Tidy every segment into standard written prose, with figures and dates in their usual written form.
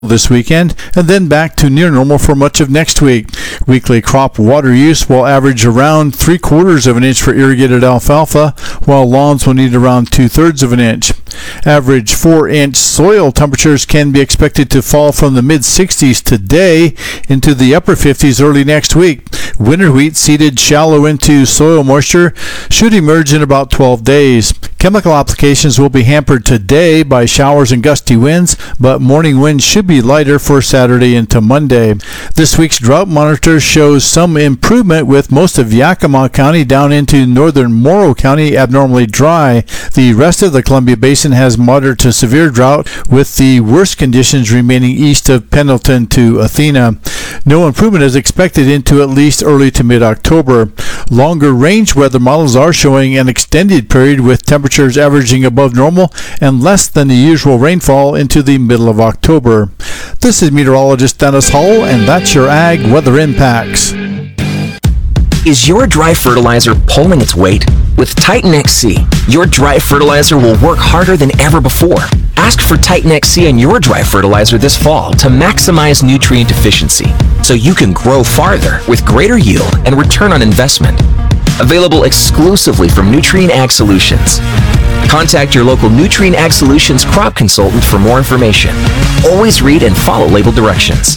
this weekend, and then back to near normal for much of next week. Weekly crop water use will average around 3/4 of an inch for irrigated alfalfa, while lawns will need around 2/3 of an inch. Average 4-inch soil temperatures can be expected to fall from the mid-60s today into the upper 50s early next week. Winter wheat seeded shallow into soil moisture should emerge in about 12 days. Chemical applications will be hampered today by showers and gusty winds, but morning winds should be lighter for Saturday into Monday. This week's drought monitor shows some improvement, with most of Yakima County down into northern Morrow County abnormally dry. The rest of the Columbia Basin has moderate to severe drought, with the worst conditions remaining east of Pendleton to Athena. No improvement is expected into at least early to mid-October. Longer range weather models are showing an extended period with temperatures averaging above normal and less than the usual rainfall into the middle of October. This is meteorologist Dennis Hull, and that's your Ag Weather Impacts. Is your dry fertilizer pulling its weight? With Titan XC, your dry fertilizer will work harder than ever before. Ask for Titan XC in your dry fertilizer this fall to maximize nutrient efficiency, so you can grow farther with greater yield and return on investment. Available exclusively from Nutrien Ag Solutions. Contact your local Nutrien Ag Solutions crop consultant for more information. Always read and follow label directions.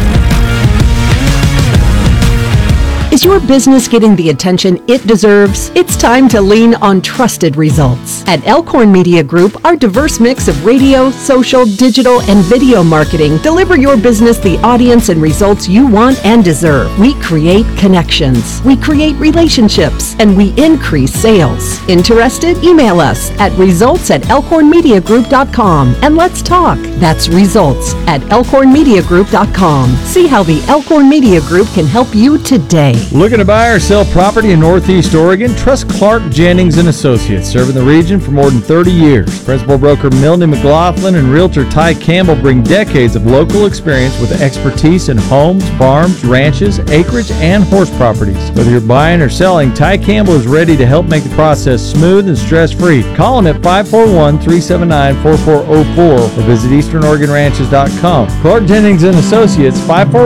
Is your business getting the attention it deserves? It's time to lean on trusted results. At Elkhorn Media Group, our diverse mix of radio, social, digital, and video marketing deliver your business the audience and results you want and deserve. We create connections, we create relationships, and we increase sales. Interested? Email us at results@elkhornmediagroup.com and let's talk. That's results@elkhornmediagroup.com. See how the Elkhorn Media Group can help you today. Looking to buy or sell property in Northeast Oregon? Trust Clark Jennings & Associates, serving the region for more than 30 years. Principal broker Milne McLaughlin and realtor Ty Campbell bring decades of local experience with expertise in homes, farms, ranches, acreage, and horse properties. Whether you're buying or selling, Ty Campbell is ready to help make the process smooth and stress-free. Call him at 541-379-4404 or visit easternoregonranches.com. Clark Jennings & Associates,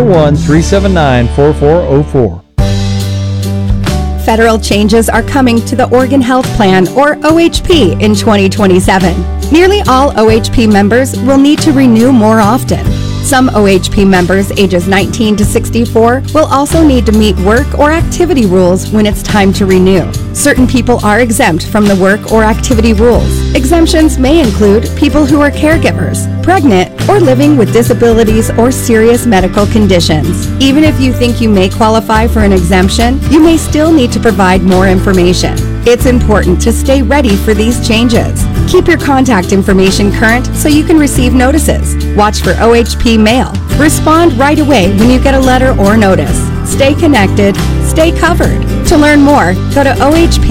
541-379-4404. Federal changes are coming to the Oregon Health Plan, or OHP, in 2027. Nearly all OHP members will need to renew more often. Some OHP members ages 19 to 64 will also need to meet work or activity rules when it's time to renew. Certain people are exempt from the work or activity rules. Exemptions may include people who are caregivers, pregnant, or living with disabilities or serious medical conditions. Even if you think you may qualify for an exemption, you may still need to provide more information. It's important to stay ready for these changes. Keep your contact information current so you can receive notices. Watch for OHP mail. Respond right away when you get a letter or notice. Stay connected, stay covered. To learn more, go to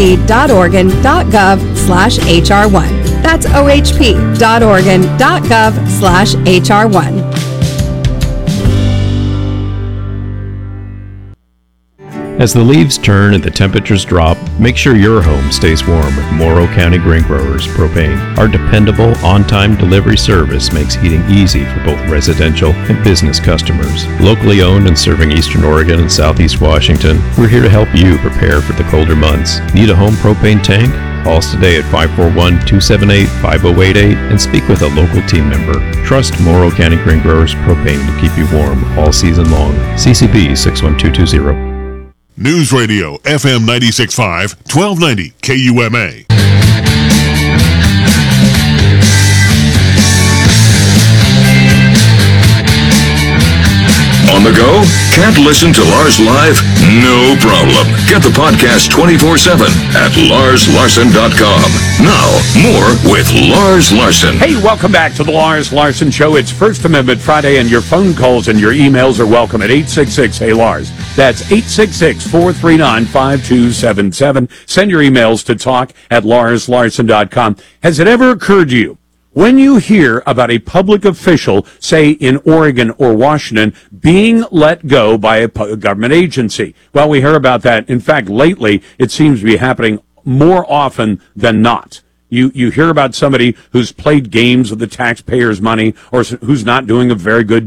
ohp.oregon.gov/HR1. That's ohp.oregon.gov/HR1. As the leaves turn and the temperatures drop, make sure your home stays warm with Morrow County Grain Growers Propane. Our dependable, on-time delivery service makes heating easy for both residential and business customers. Locally owned and serving Eastern Oregon and Southeast Washington, we're here to help you prepare for the colder months. Need a home propane tank? Call us today at 541-278-5088 and speak with a local team member. Trust Morrow County Grain Growers Propane to keep you warm all season long. CCB 61220. News Radio, FM 96.5, 1290 KUMA. On the go? Can't listen to Lars live? No problem. Get the podcast 24/7 at larslarson.com. Now, more with Lars Larson. Hey, welcome back to the Lars Larson Show. It's First Amendment Friday, and your phone calls and your emails are welcome at 866-HEY-LARS. That's 866-439-5277. Send your emails to talk@larslarson.com. Has it ever occurred to you, when you hear about a public official, say in Oregon or Washington, being let go by a government agency? Well, we hear about that. In fact, lately, it seems to be happening more often than not. You hear about somebody who's played games with the taxpayers' money or who's not doing a very good